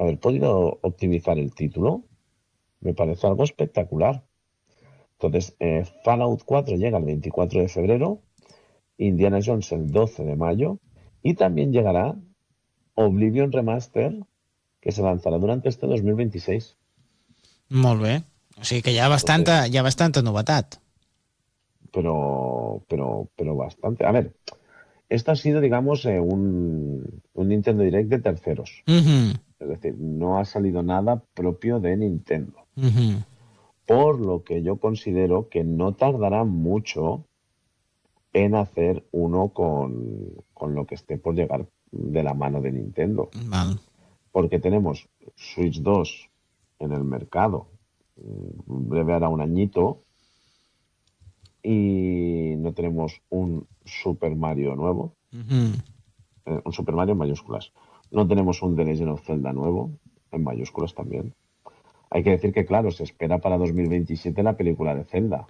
haber podido optimizar el título me parece algo espectacular. Entonces, Fallout 4 llega el 24 de febrero, Indiana Jones el 12 de mayo y también llegará Oblivion Remaster, que se lanzarà durant este 2026. Molt bé. O sigui que hi ha Entonces, bastanta novetat. pero bastante. A ver, esto ha sido, digamos, un Nintendo Direct de terceros. Es decir, no ha salido nada propio de Nintendo. Por lo que yo considero que no tardará mucho en hacer uno con lo que esté por llegar de la mano de Nintendo. Val. Porque tenemos Switch 2 en el mercado, breve hará un añito, y no tenemos un Super Mario nuevo, un Super Mario en mayúsculas. No tenemos un The Legend of Zelda nuevo, en mayúsculas también. Hay que decir que, claro, se espera para 2027 la película de Zelda.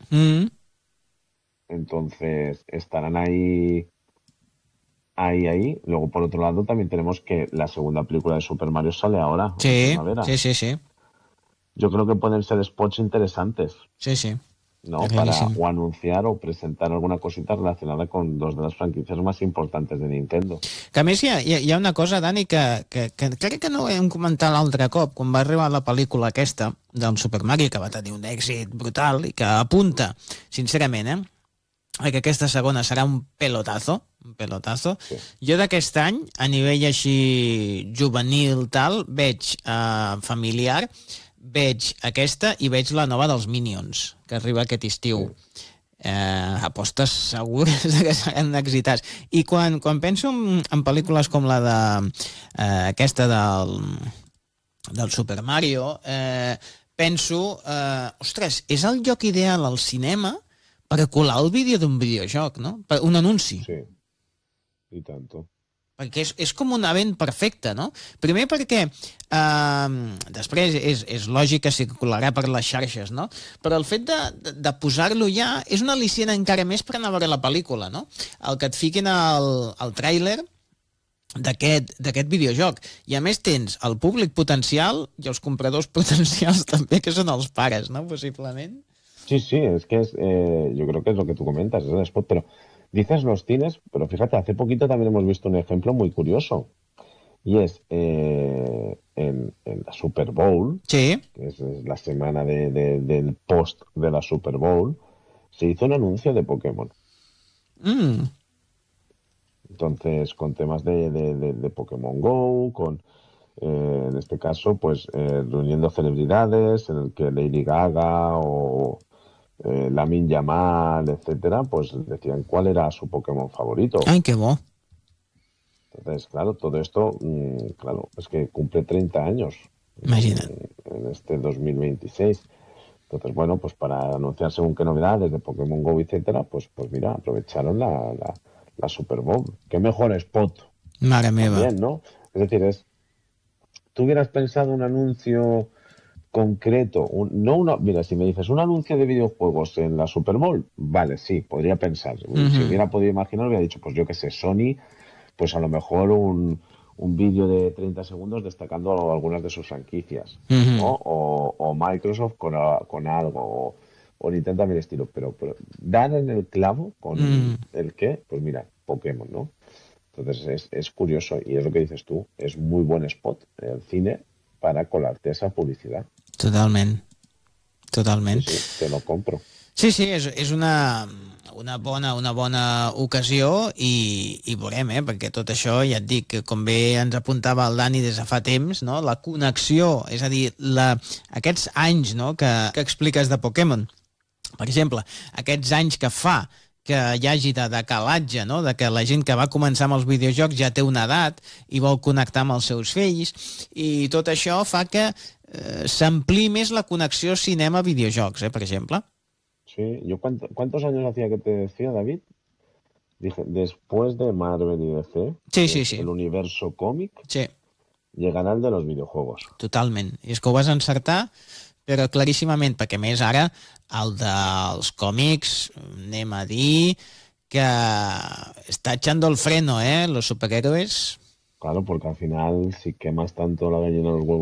Entonces, estarán ahí. Luego, por otro lado, también tenemos que la segunda película de Super Mario sale ahora, en Sí, primavera. sí. Yo creo que pueden ser spots interesantes, Sí. ¿no? Para Claríssim. o anunciar o presentar alguna cosita relacionada con dos de las franquicias más importantes de Nintendo. Que a més hi ha una cosa, Dani, que crec que no ho hem comentat l'altre cop, quan va arribar la pel·lícula aquesta del Super Mario, que va tenir un èxit brutal i que apunta, sincerament, que aquesta segona serà un pelotazo. Sí. Jo d'aquest any, a nivell així juvenil tal, veig familiar, veig aquesta i veig la nova dels Minions, que arriba aquest estiu. Apostes segures que seran excitats. I quan penso en pel·lícules com la de aquesta del Super Mario, penso, ostres, és el lloc ideal al cinema per colar el vídeo d'un videojoc, no? Per un anunci. Sí, i tanto. Perquè és com un event perfecte, no? Primer perquè després és lògic que circularà per les xarxes, no? Però el fet de posar-lo ja és un al·licient encara més per anar a veure la pel·lícula, no? El que et fiquin al tràiler d'aquest videojoc. I a més tens el públic potencial i els compradors potencials també, que són els pares, no? Possiblement. Sí, es que yo creo que es lo que tú comentas, es el spot, pero dices los cines, pero fíjate, hace poquito también hemos visto un ejemplo muy curioso, y es en la Super Bowl, Sí. que es la semana del post de la Super Bowl, se hizo un anuncio de Pokémon. Entonces, con temas de Pokémon Go, en este caso, pues reuniendo celebridades, en el que Lady Gaga o Lamine Yamal, etcétera, pues decían cuál era su Pokémon favorito. Ai, que bo. Entonces, claro, todo esto, claro, es que cumple 30 años Imagina't. en este 2026. Entonces, bueno, pues para anunciar según qué novedades de Pokémon Go, etcétera, pues mira, aprovecharon la Super Bowl. Qué mejor spot Mare meva. también, ¿no? Es decir, tú hubieras pensado un anuncio concreto, mira, si me dices un anuncio de videojuegos en la Super Bowl, vale, sí, podría pensar. Si hubiera podido imaginar, hubiera dicho, pues yo qué sé, Sony, pues a lo mejor un vídeo de 30 segundos destacando algunas de sus franquicias, ¿no? O Microsoft con algo, o Nintendo también estilo, pero dan en el clavo con el qué, pues mira, Pokémon, ¿no? Entonces es curioso, y es lo que dices tú, es muy buen spot el cine para colarte esa publicidad. Totalment. Sí, te lo compro. Sí, és una bona ocasió i veurem, perquè tot això, ja et dic, com bé ens apuntava el Dani des de fa temps, no? La connexió, és a dir, aquests anys, no? que expliques de Pokémon, per exemple, aquests anys que fa que hi hagi de decalatge, no? De que la gent que va començar amb els videojocs ja té una edat i vol connectar amb els seus fills, i tot això fa que s'ampliï més la connexió cinema-videojocs, per exemple. Sí, yo ¿cuántos años hacía que te decía, David? Dije, después de Marvel y DC, Sí. el universo cómic, sí, llegará el de los videojuegos. Totalment. I és que ho vas encertar, però claríssimament, perquè més ara el dels còmics, anem a dir que està echando el freno, los superhéroes. Claro, porque al final, si quemas tanto la gallina de los huevos